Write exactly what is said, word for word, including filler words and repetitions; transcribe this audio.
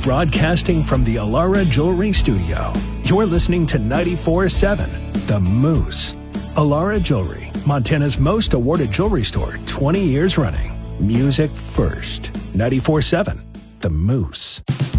Broadcasting from the Alara Jewelry Studio, you're listening to ninety-four seven, The Moose. Alara Jewelry, Montana's most awarded jewelry store, twenty years running. Music first. ninety-four seven, The Moose.